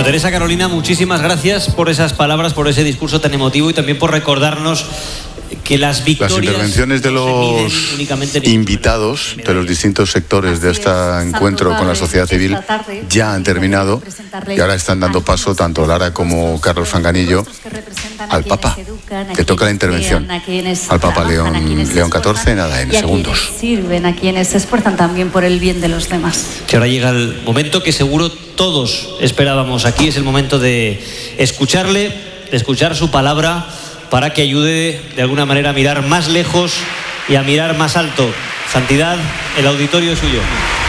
Bueno, Teresa Carolina, muchísimas gracias por esas palabras, por ese discurso tan emotivo y también por recordarnos que las victorias... Las intervenciones de los invitados de los distintos sectores de este encuentro con la sociedad civil ya han terminado y ahora están dando paso tanto Lara como Carlos Fanganillo al Papa. Te toca la intervención al Papa León XIV, nada, en segundos. Sirven a quienes se esfuerzan también por el bien de los demás. Que ahora llega el momento que seguro todos esperábamos aquí, es el momento de escucharle, de escuchar su palabra, para que ayude de alguna manera a mirar más lejos y a mirar más alto. Santidad, el auditorio es suyo.